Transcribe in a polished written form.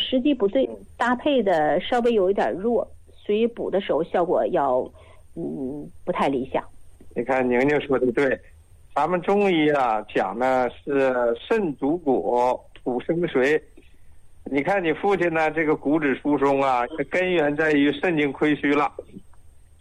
时机不对，搭配的稍微有一点弱，所以补的时候效果要不太理想。 你看宁宁说的对，咱们中医啊讲呢是肾主骨，土生水。你看你父亲呢这个骨质疏松啊，根源在于肾经亏虚了。